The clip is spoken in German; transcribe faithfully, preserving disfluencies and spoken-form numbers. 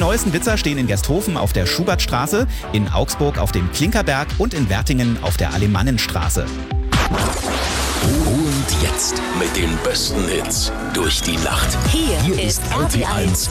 neuesten Blitzer stehen in Gersthofen auf der Schubertstraße, in Augsburg auf dem Klinkerberg und in Wertingen auf der Alemannenstraße. Und jetzt mit den besten Hits durch die Nacht. Hier, Hier ist ist R T eins